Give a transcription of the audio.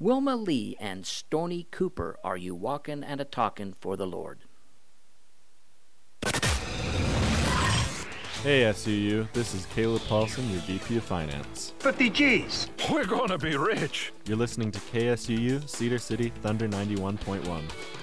Wilma Lee and Stony Cooper, are you walking and a-talking for the Lord? Hey SUU, this is Caleb Paulson, your VP of Finance. 50 G's. We're gonna be rich. You're listening to KSUU, Cedar City, Thunder 91.1.